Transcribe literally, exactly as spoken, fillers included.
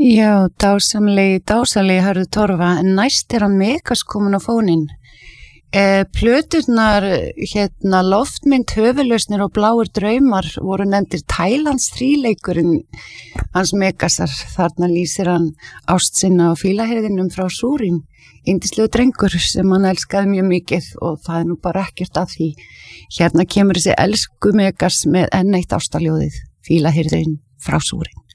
Já, dásamlegi, dásamlegi Hörður Torfa, en næst er hann Megas komin á fóninn. Eh, plöturnar, hérna, loftmynd, höfuðlausnir og bláir draumar voru nefndir Thailands þríleikurinn hans Megasar. Þarna lýsir hann ást sinna á fílahirðinum frá Súrín, yndislegu drengur sem hann elskaði mjög mikið og það er nú bara ekkert að því. Hérna kemur þessi elsku Megas með enn eitt ástaljóðið, fílahirðin frá Súrín.